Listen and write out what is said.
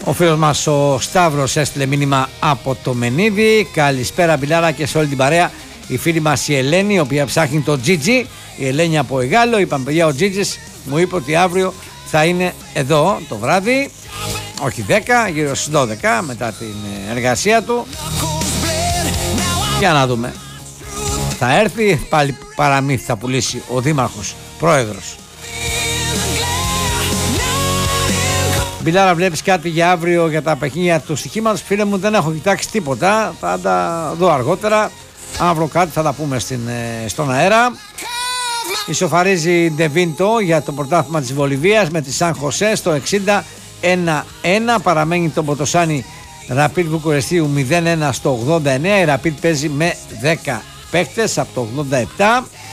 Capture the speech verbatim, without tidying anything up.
Ο φίλος μας ο Σταύρος έστειλε μήνυμα από το Μενίδη. Καλησπέρα Μπιλάρα και σε όλη την παρέα. Η φίλη μας η Ελένη, η οποία ψάχνει το Τζίτζι. Η Ελένη από Εγάλο. Είπαμε παιδιά, ο Τζίτζις μου είπε ότι αύριο θα είναι εδώ το βράδυ. Όχι δέκα, γύρω στις δώδεκα μετά την εργασία του. Για να δούμε. Θα έρθει, πάλι παραμύθι θα πουλήσει ο δήμαρχος, πρόεδρος. Μπιλάρα, βλέπεις κάτι για αύριο για τα παιχνίδια του στοιχήματος? Φίλε μου, δεν έχω κοιτάξει τίποτα. Θα τα δω αργότερα. Αν βρω κάτι θα τα πούμε στην, στον αέρα. Ισοφαρίζει Ντεβίντο για το πρωτάθλημα της Βολιβίας με τη Σαν Χωσέ στο εξήντα ένα ένα. Παραμένει το Ποτοσάνι Ραπίτ Βουκουρεστίου μηδέν ένα στο ογδόντα εννέα. Η Ραπίτ παίζει με δέκα παίκτες από το ογδόντα επτά.